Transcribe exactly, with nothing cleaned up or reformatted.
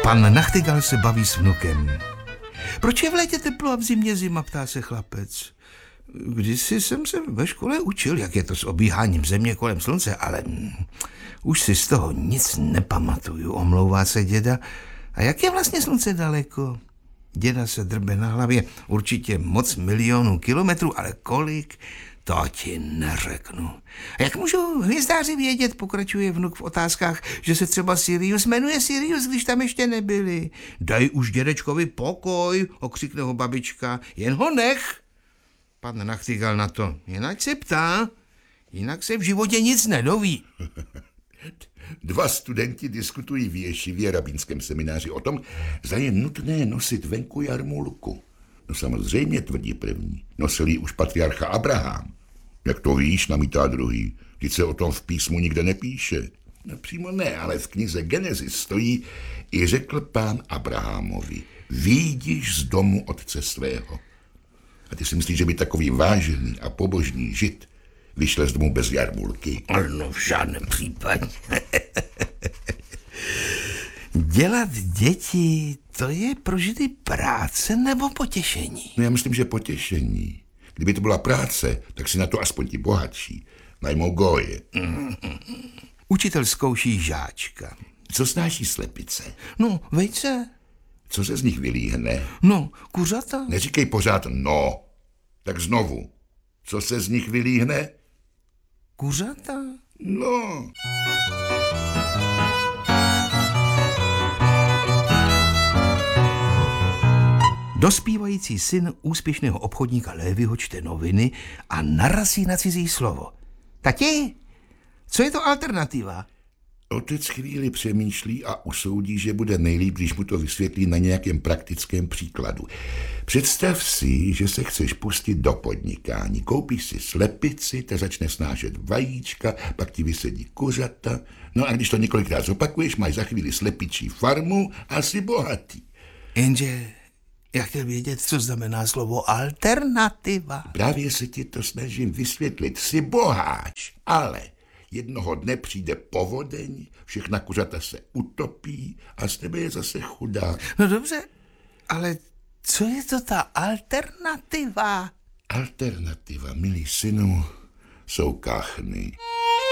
Pan Nachtigal se baví s vnukem. Proč je v létě teplo a v zimě zima, ptá se chlapec. Kdysi jsem se ve škole učil, jak je to s obíháním země kolem slunce, ale už si z toho nic nepamatuju, omlouvá se děda. A jak je vlastně slunce daleko? Děda se drbe na hlavě. Určitě moc milionů kilometrů, ale kolik? To ti neřeknu. A jak můžou hvězdáři vědět, pokračuje vnuk v otázkách, že se třeba Sirius jmenuje Sirius, když tam ještě nebyli? Daj už dědečkovi pokoj, okřikne ho babička, jen ho nech. Pan Nachtigal na to, jinak se ptá, jinak se v životě nic nedoví. Dva studenti diskutují v ješivě rabínském semináři o tom, zda je nutné nosit venku jarmulku. No samozřejmě, tvrdí první, nosil ji už patriarcha Abraham. Jak to víš, namítá druhý, když se o tom v písmu nikde nepíše. No přímo ne, ale v knize Genesis stojí, i řekl pán Abrahamovi, vyjdiš z domu otce svého. A ty si myslíš, že by takový vážený a pobožný žid vyšel z domu bez jarmulky? No v žádném případě. Dělat děti, to je pro židy práce nebo potěšení? No já myslím, že potěšení. Kdyby to byla práce, tak si na to aspoň ti bohatší najmou goje. Mm. Učitel zkouší žáčka. Co snáší slepice? No, vejce. Co se z nich vylíhne? No, kuřata. Neříkej pořád no. Tak znovu. Co se z nich vylíhne? Kuřata. No. Dospívající syn úspěšného obchodníka Lévyho čte noviny a narazí na cizí slovo. Tati, co je to alternativa? Otec chvíli přemýšlí a usoudí, že bude nejlíp, když mu to vysvětlí na nějakém praktickém příkladu. Představ si, že se chceš pustit do podnikání. Koupíš si slepici, ta začne snášet vajíčka, pak ti vysedí kuřata. No a když to několikrát zopakuješ, máš za chvíli slepičí farmu a jsi bohatý. Jenže já chtěl vědět, co znamená slovo alternativa. Právě se ti to snažím vysvětlit. Jsi boháč, ale jednoho dne přijde povodeň, všechna kuřata se utopí a z tebe je zase chudá. No dobře, ale co je to ta alternativa? Alternativa, milý synu, jsou kachny.